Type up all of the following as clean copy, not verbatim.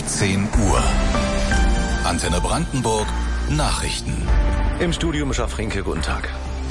16 Uhr. Antenne Brandenburg, Nachrichten. Im Studio Mischa Frinke, guten Tag.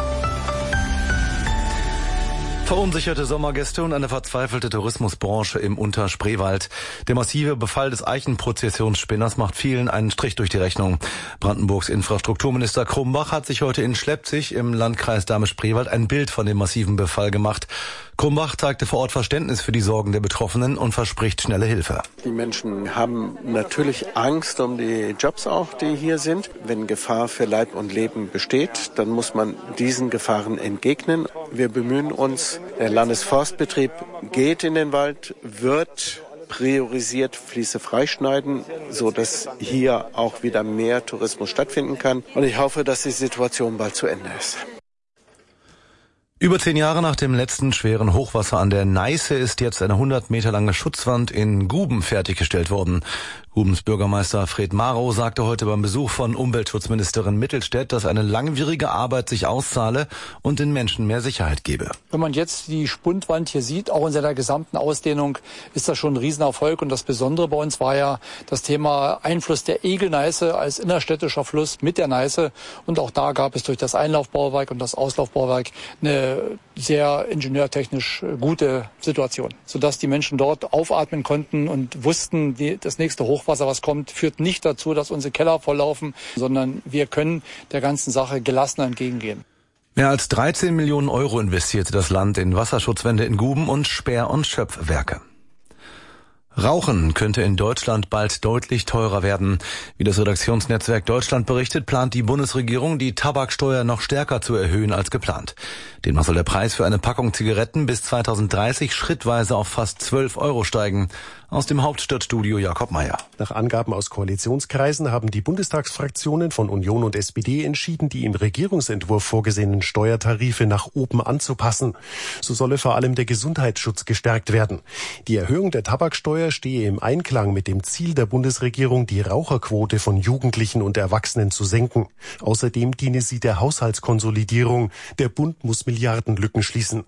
Verunsicherte Sommergäste und eine verzweifelte Tourismusbranche im Unterspreewald. Der massive Befall des Eichenprozessionsspinners macht vielen einen Strich durch die Rechnung. Brandenburgs Infrastrukturminister Krumbach hat sich heute in Schleppzig im Landkreis Dahme-Spreewald ein Bild von dem massiven Befall gemacht. Krumbach zeigte vor Ort Verständnis für die Sorgen der Betroffenen und verspricht schnelle Hilfe. Die Menschen haben natürlich Angst um die Jobs auch, die hier sind. Wenn Gefahr für Leib und Leben besteht, dann muss man diesen Gefahren entgegnen. Wir bemühen uns, der Landesforstbetrieb geht in den Wald, wird priorisiert Fließe freischneiden, so dass hier auch wieder mehr Tourismus stattfinden kann. Und ich hoffe, dass die Situation bald zu Ende ist. Über 10 Jahre nach dem letzten schweren Hochwasser an der Neiße ist jetzt eine 100 Meter lange Schutzwand in Guben fertiggestellt worden. Gubens Bürgermeister Fred Marow sagte heute beim Besuch von Umweltschutzministerin Mittelstädt, dass eine langwierige Arbeit sich auszahle und den Menschen mehr Sicherheit gebe. Wenn man jetzt die Spundwand hier sieht, auch in seiner gesamten Ausdehnung, ist das schon ein Riesenerfolg. Und das Besondere bei uns war ja das Thema Einfluss der Egelneiße als innerstädtischer Fluss mit der Neiße. Und auch da gab es durch das Einlaufbauwerk und das Auslaufbauwerk eine sehr ingenieurtechnisch gute Situation, sodass die Menschen dort aufatmen konnten und wussten, das nächste Hochwasser, was kommt, führt nicht dazu, dass unsere Keller volllaufen, sondern wir können der ganzen Sache gelassener entgegengehen. Mehr als 13 Millionen Euro investierte das Land in Wasserschutzwände in Guben und Sperr- und Schöpfwerke. Rauchen könnte in Deutschland bald deutlich teurer werden. Wie das Redaktionsnetzwerk Deutschland berichtet, plant die Bundesregierung, die Tabaksteuer noch stärker zu erhöhen als geplant. Demnach soll der Preis für eine Packung Zigaretten bis 2030 schrittweise auf fast 12 Euro steigen. Aus dem Hauptstadtstudio Jakob Mayer. Nach Angaben aus Koalitionskreisen haben die Bundestagsfraktionen von Union und SPD entschieden, die im Regierungsentwurf vorgesehenen Steuertarife nach oben anzupassen. So solle vor allem der Gesundheitsschutz gestärkt werden. Die Erhöhung der Tabaksteuer stehe im Einklang mit dem Ziel der Bundesregierung, die Raucherquote von Jugendlichen und Erwachsenen zu senken. Außerdem diene sie der Haushaltskonsolidierung. Der Bund muss Milliardenlücken schließen.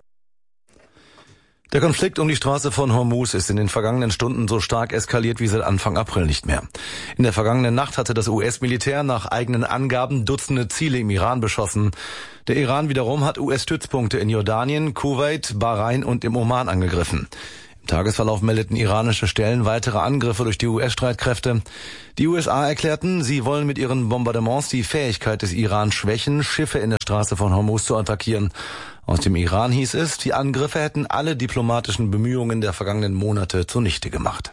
Der Konflikt um die Straße von Hormuz ist in den vergangenen Stunden so stark eskaliert wie seit Anfang April nicht mehr. In der vergangenen Nacht hatte das US-Militär nach eigenen Angaben Dutzende Ziele im Iran beschossen. Der Iran wiederum hat US-Stützpunkte in Jordanien, Kuwait, Bahrain und im Oman angegriffen. Im Tagesverlauf meldeten iranische Stellen weitere Angriffe durch die US-Streitkräfte. Die USA erklärten, sie wollen mit ihren Bombardements die Fähigkeit des Iran schwächen, Schiffe in der Straße von Hormuz zu attackieren. Aus dem Iran hieß es, die Angriffe hätten alle diplomatischen Bemühungen der vergangenen Monate zunichte gemacht.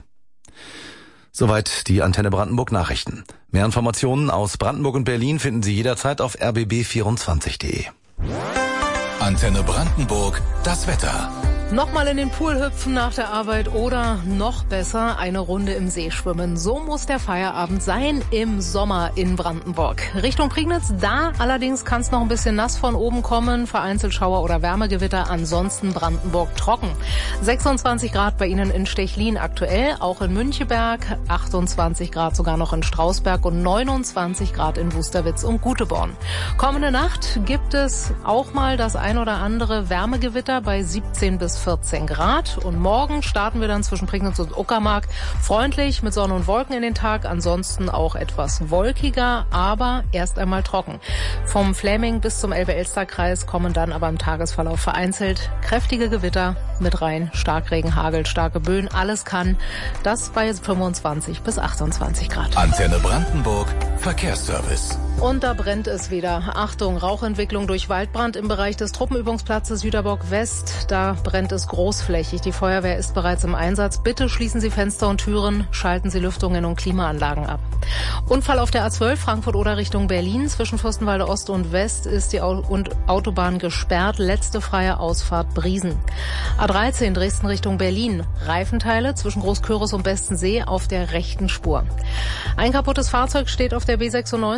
Soweit die Antenne Brandenburg Nachrichten. Mehr Informationen aus Brandenburg und Berlin finden Sie jederzeit auf rbb24.de. Antenne Brandenburg, das Wetter. Nochmal in den Pool hüpfen nach der Arbeit oder noch besser eine Runde im See schwimmen. So muss der Feierabend sein im Sommer in Brandenburg. Richtung Prignitz, da allerdings kann es noch ein bisschen nass von oben kommen. Vereinzelt Schauer oder Wärmegewitter, ansonsten Brandenburg trocken. 26 Grad bei Ihnen in Stechlin aktuell, auch in Müncheberg, 28 Grad sogar noch in Strausberg und 29 Grad in Wusterwitz und Guteborn. Kommende Nacht gibt es auch mal das ein oder andere Wärmegewitter bei 17 bis 14 Grad. Und morgen starten wir dann zwischen Prignitz und Uckermark freundlich mit Sonne und Wolken in den Tag. Ansonsten auch etwas wolkiger, aber erst einmal trocken. Vom Fläming bis zum Elbe-Elster-Kreis kommen dann aber im Tagesverlauf vereinzelt kräftige Gewitter mit rein. Starkregen, Hagel, starke Böen, alles kann. Das bei 25 bis 28 Grad. Antenne Brandenburg, Verkehrsservice. Und da brennt es wieder. Achtung, Rauchentwicklung durch Waldbrand im Bereich des Truppenübungsplatzes Jüterbock West. Da brennt es großflächig. Die Feuerwehr ist bereits im Einsatz. Bitte schließen Sie Fenster und Türen, schalten Sie Lüftungen und Klimaanlagen ab. Unfall auf der A12 Frankfurt oder Richtung Berlin. Zwischen Fürstenwalde Ost und West ist die Autobahn gesperrt. Letzte freie Ausfahrt Briesen. A13 Dresden Richtung Berlin. Reifenteile zwischen Großküritz und Bestensee auf der rechten Spur. Ein kaputtes Fahrzeug steht auf der B96 Zossen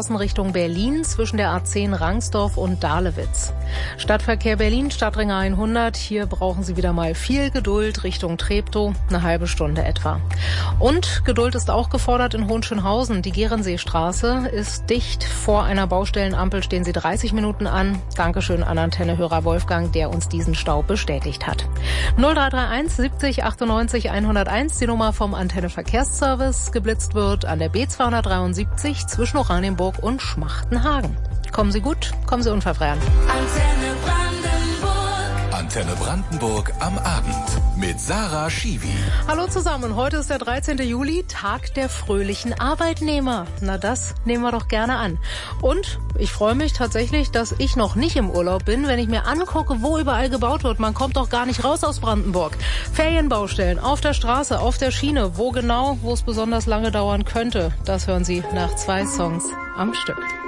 Bozen Richtung Berlin zwischen der A10 Rangsdorf und Dahlewitz. Stadtverkehr Berlin, Stadtring 100. Hier brauchen Sie wieder mal viel Geduld Richtung Treptow, eine halbe Stunde etwa. Und Geduld ist auch gefordert in Hohenschönhausen. Die Gerenseestraße ist dicht. Vor einer Baustellenampel stehen Sie 30 Minuten an. Dankeschön an Antennehörer Wolfgang, der uns diesen Stau bestätigt hat. 0331 70 98 101, die Nummer vom Antenne Verkehrsservice. Geblitzt wird an der B273 zwischen Oranienburg und Schmachtenhagen. Kommen Sie gut, kommen Sie unverfressen. Antenne Brandenburg. Antenne Brandenburg am Abend mit Sarah Schiwi. Hallo zusammen, heute ist der 13. Juli, Tag der fröhlichen Arbeitnehmer. Na, das nehmen wir doch gerne an. Und ich freue mich tatsächlich, dass ich noch nicht im Urlaub bin, wenn ich mir angucke, wo überall gebaut wird. Man kommt doch gar nicht raus aus Brandenburg. Ferienbaustellen, auf der Straße, auf der Schiene. Wo genau, wo es besonders lange dauern könnte, das hören Sie nach 2 Songs am Stück.